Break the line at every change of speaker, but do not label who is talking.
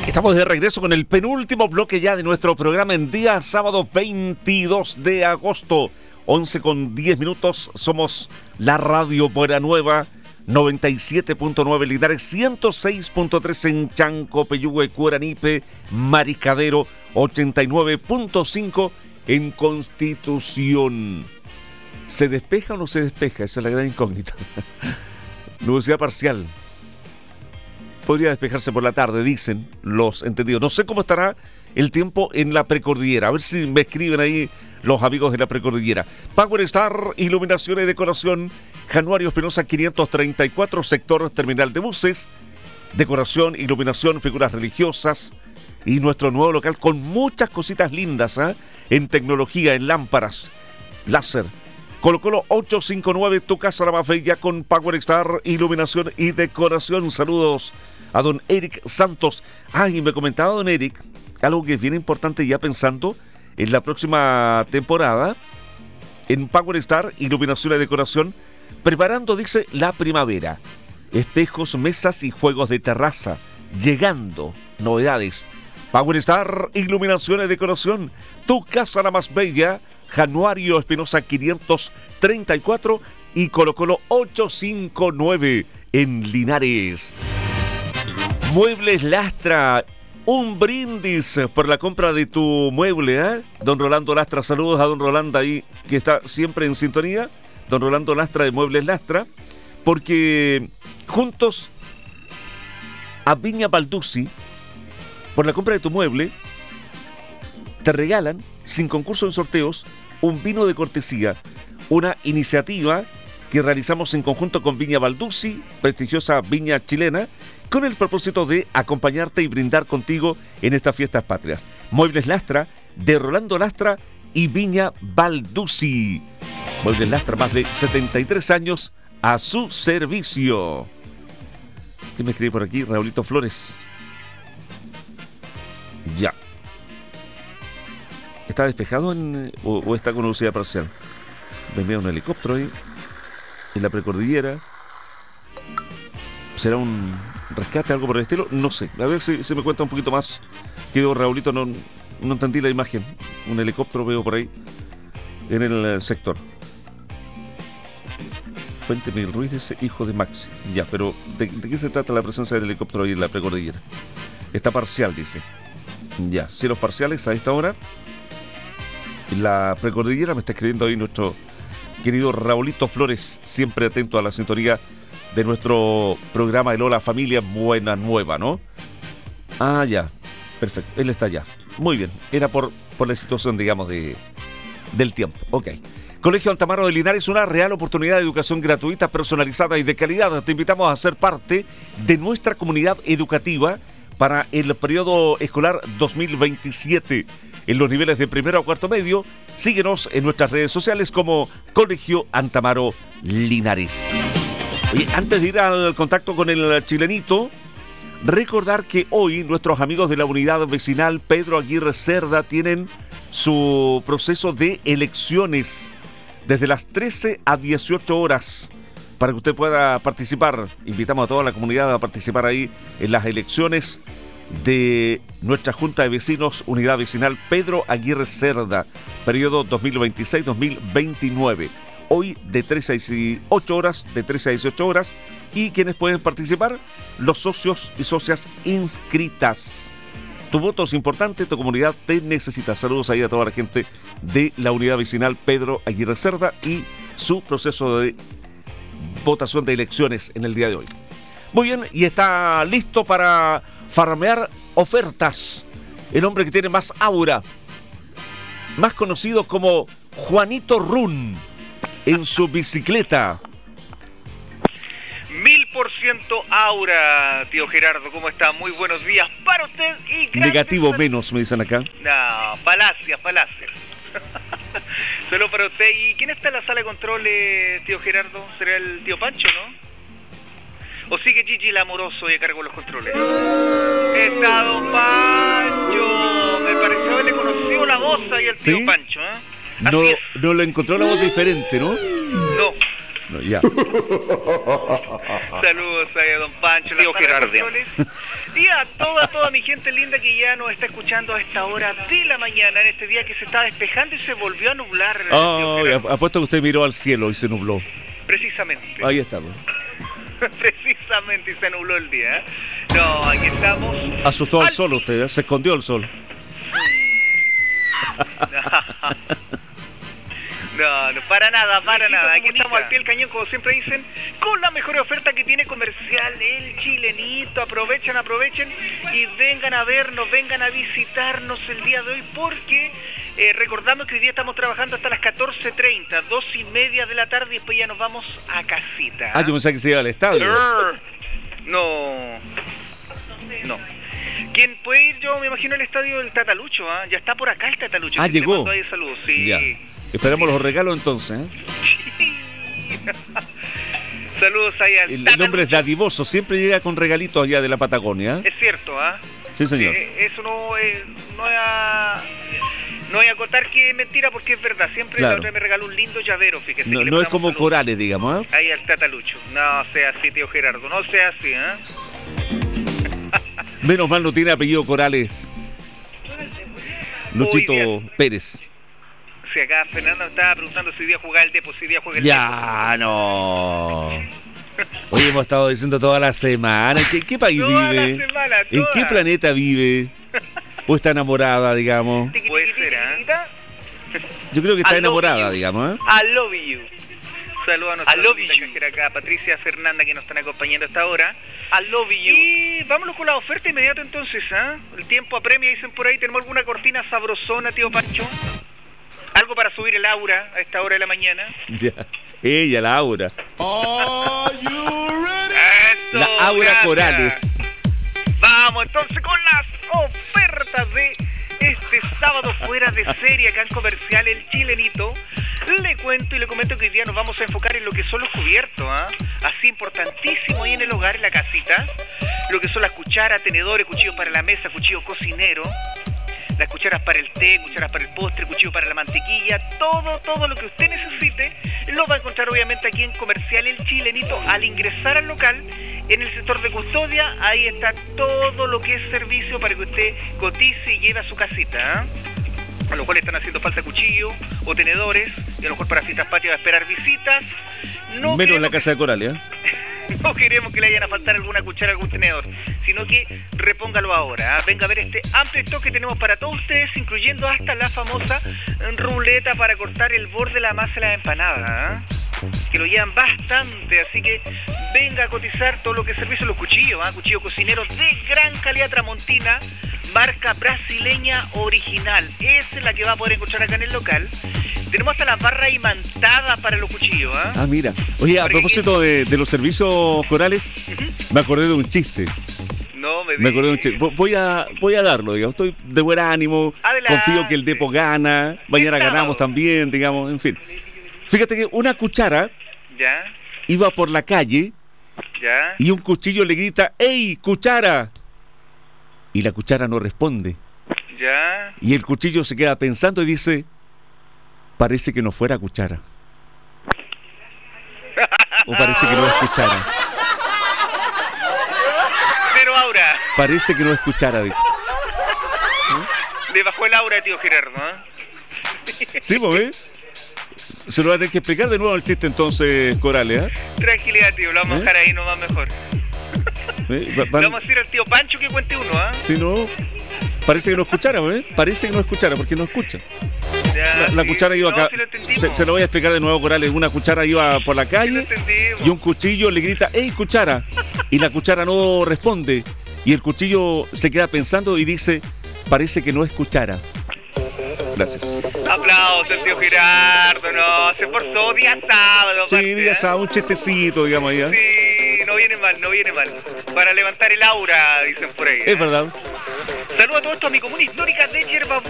Estamos de regreso con el penúltimo bloque ya de nuestro programa en día sábado 22 de agosto, 11:10. Somos la Radio Buena Nueva, 97.9 Linares, 106.3 en Chanco, Peyúgue, Curanipe, Maricadero, 89.5 en Constitución. ¿Se despeja o no se despeja? Esa es la gran incógnita. Nubosidad parcial. Podría despejarse por la tarde, dicen los entendidos. No sé cómo estará el tiempo en la precordillera. A ver si me escriben ahí los amigos de la precordillera. Power Star, iluminación y decoración. Januario Espinosa 534, sector terminal de buses. Decoración, iluminación, figuras religiosas. Y nuestro nuevo local con muchas cositas lindas, en tecnología, en lámparas, láser. Colo Colo 859, tu casa la más bella con Power Star, iluminación y decoración. Saludos a don Eric Santos. Y me comentaba don Eric algo que es bien importante ya pensando en la próxima temporada en Power Star, iluminación y decoración, preparando, dice, la primavera. Espejos, mesas y juegos de terraza. Llegando novedades. Power Star, iluminación y decoración, tu casa la más bella. Januario Espinosa 534 y Colo Colo 859 en Linares. Muebles Lastra, un brindis por la compra de tu mueble, Don Rolando Lastra, saludos a don Rolando ahí, que está siempre en sintonía. Don Rolando Lastra de Muebles Lastra, porque juntos a Viña Balduzzi, por la compra de tu mueble, te regalan, sin concurso en sorteos, un vino de cortesía, una iniciativa que realizamos en conjunto con Viña Balduzzi, prestigiosa viña chilena, con el propósito de acompañarte y brindar contigo en estas fiestas patrias. Muebles Lastra, de Rolando Lastra y Viña Balduzzi. Muebles Lastra, más de 73 años a su servicio. ¿Qué me escribe por aquí? Raulito Flores. Ya. ¿Está despejado o está con nubosidad parcial? Me envía un helicóptero ahí en la precordillera. ¿Será un rescate, algo por el estilo? No sé. A ver si me cuenta un poquito más. Querido Raulito, no entendí la imagen. Un helicóptero veo por ahí en el sector. Fuente Miguel Ruiz dice hijo de Maxi. Ya, pero ¿de qué se trata la presencia del helicóptero ahí en la precordillera? Está parcial, dice. Ya, cielos parciales a esta hora. La precordillera, me está escribiendo ahí nuestro querido Raulito Flores, siempre atento a la sintonía de nuestro programa de Lola Familia Buena Nueva, ¿no? Ya, perfecto, él está allá. Muy bien, era por la situación, digamos, del tiempo. Ok. Colegio Altamaro de Linares, una real oportunidad de educación gratuita, personalizada y de calidad. Te invitamos a ser parte de nuestra comunidad educativa para el periodo escolar 2027. En los niveles de primero a cuarto medio, síguenos en nuestras redes sociales como Colegio Altamaro Linares. Oye, antes de ir al contacto con el chilenito, recordar que hoy nuestros amigos de la unidad vecinal Pedro Aguirre Cerda tienen su proceso de elecciones desde las 13 a 18 horas para que usted pueda participar. Invitamos a toda la comunidad a participar ahí en las elecciones de nuestra Junta de Vecinos, Unidad Vecinal Pedro Aguirre Cerda, periodo 2026-2029. Hoy de 13 a 18 horas, y quienes pueden participar, los socios y socias inscritas. Tu voto es importante, tu comunidad te necesita. Saludos ahí a toda la gente de la Unidad Vecinal Pedro Aguirre Cerda y su proceso de votación de elecciones en el día de hoy. Muy bien, y está listo para farmear ofertas. El hombre que tiene más aura, más conocido como Juanito Run, en su bicicleta.
1000% aura, tío Gerardo, ¿cómo está? Muy buenos días para usted y
negativo menos, me dicen acá.
No, falacias. Solo para usted. ¿Y quién está en la sala de controles, tío Gerardo? ¿Será el tío Pancho, no? ¿O sigue Gigi el amoroso y a cargo de los controles? Está don Pancho. Me pareció haberle conocido la voz ahí al tío
¿Sí?
Pancho,
No lo encontró la voz diferente, ¿no?
No.
No, ya.
Saludos a don Pancho, tío Gerardo. Y a toda mi gente linda que ya nos está escuchando a esta hora de la mañana, en este día que se está despejando y se volvió a nublar.
Apuesto que usted miró al cielo y se nubló.
Precisamente.
Ahí estamos.
Precisamente, y se nubló el día. No, aquí estamos.
Asustó al sol usted, ¿eh? Se escondió el sol.
No, para nada. Aquí estamos al pie del cañón, como siempre dicen, con la mejor oferta que tiene comercial el chilenito. Aprovechen y vengan a vernos, vengan a visitarnos el día de hoy, porque recordamos que hoy día estamos trabajando hasta las 14:30, 2:30 de la tarde, y después ya nos vamos a casita.
Yo pensaba que se iba al estadio.
No. ¿Quién puede ir? Yo me imagino el estadio del Tatalucho, ¿eh? Ya está por acá el Tatalucho.
Llegó.
Saludos, sí.
Ya. Esperamos los regalos entonces,
Saludos ahí al
El hombre es dadivoso, siempre llega con regalitos allá de la Patagonia.
Es cierto, ¿ah?
Sí, señor.
Eso no voy a contar que es mentira, porque es verdad. Siempre
claro.
La otra me regaló un lindo llavero, fíjese.
No es como saludos. Corales, digamos,
Ahí al Tatalucho. No sea así, tío Gerardo, no sea así,
Menos mal no tiene apellido Corales. Luchito Pérez.
Sí, acá Fernando estaba preguntando si día jugar el Depo, si día juega el
Ya, no. Hoy hemos estado diciendo toda la semana. ¿Qué país
toda
vive?
La semana,
¿En qué planeta vive? ¿O está enamorada, digamos?
Puede ser,
Yo creo que está enamorada, digamos,
I love you. Saludos a nuestra cajera acá, Patricia, Fernanda, que nos están acompañando hasta ahora. I love you. Y vámonos con la oferta inmediata entonces, El tiempo apremia, dicen por ahí. ¿Tenemos alguna cortina sabrosona, tío Pancho? ¿Algo para subir el aura a esta hora de la mañana?
Ya. Ella, la aura.
Eso,
la aura
gracias.
Corales.
Vamos entonces con las ofertas de este sábado fuera de serie acá en Comercial El Chilenito. Le cuento y le comento que hoy día nos vamos a enfocar en lo que son los cubiertos, así importantísimo ahí en el hogar, en la casita. Lo que son las cucharas, tenedores, cuchillos para la mesa, cuchillo cocinero, las cucharas para el té, cucharas para el postre, cuchillo para la mantequilla, todo lo que usted necesite lo va a encontrar obviamente aquí en Comercial El Chilenito. Al ingresar al local, en el sector de custodia, ahí está todo lo que es servicio para que usted cotice y lleve a su casita, A lo cual están haciendo falta cuchillos o tenedores, y a lo mejor para fiestas patrias va a esperar visitas.
Menos en la casa de Corales,
No queremos que le vayan a faltar alguna cuchara, algún tenedor, sino que repóngalo ahora. Venga a ver este amplio stock que tenemos para todos ustedes, incluyendo hasta la famosa ruleta para cortar el borde de la masa de la empanada, que lo llevan bastante, así que venga a cotizar todo lo que es servicio, los cuchillos, cuchillos cocineros de gran calidad tramontina, marca brasileña original. Esa es la que va a poder encontrar acá en el local. Tenemos hasta la barra imantada para los cuchillos,
mira. Oye, a propósito de los servicios Corales, me acordé de un chiste.
No me
acordé de un chiste. Voy a darlo, digamos. Estoy de buen ánimo.
Adelante.
Confío que el Depo gana. Mañana ganamos también, digamos. En fin. Fíjate que una cuchara iba por la calle y un cuchillo le grita: ¡Ey, cuchara! Y la cuchara no responde. Y el cuchillo se queda pensando y dice: parece que no fuera cuchara. O parece que no es cuchara.
Pero aura.
Parece que no es cuchara.
Le bajó el aura, tío Gerardo,
Sí, pues, se lo va a tener que explicar de nuevo el chiste entonces, Corales,
Tranquilidad, tío, lo vamos a dejar ahí nomás mejor. Le vamos a decir al tío Pancho que cuente uno,
Si no, parece que no escuchara, Parece que no escuchara, porque no escucha. La cuchara iba acá. Se lo voy a explicar de nuevo, Corales. Una cuchara iba por la calle y un cuchillo le grita: ¡Ey, cuchara! Y la cuchara no responde. Y el cuchillo se queda pensando y dice: parece que no es cuchara. Gracias.
Aplausos, tío Gerardo. No, se forzó día sábado.
Sí, día sábado, un chistecito, digamos ahí.
Sí, no viene mal. Para levantar el aura, dicen por ahí.
Es verdad.
Saludos a todos esto a mi comuna histórica de Yerba